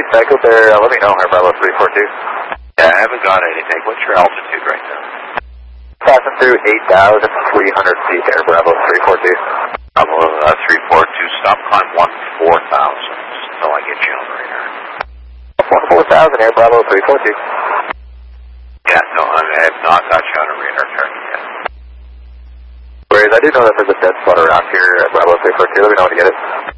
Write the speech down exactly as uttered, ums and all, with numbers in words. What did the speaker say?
cycled there. Uh, let me know, Air Bravo three four two. Yeah, I haven't got anything. What's your altitude right now? Passing through eight thousand three hundred feet, Air Bravo three four two. Bravo uh, three four two, stop climb one four thousand until I get you on the radar. one four thousand, Air Bravo three four two. Yeah, no, I have not got you on a radar target yet. Whereas I do know that there's a dead spot around here at Bravo three four two. Let me know when to get it.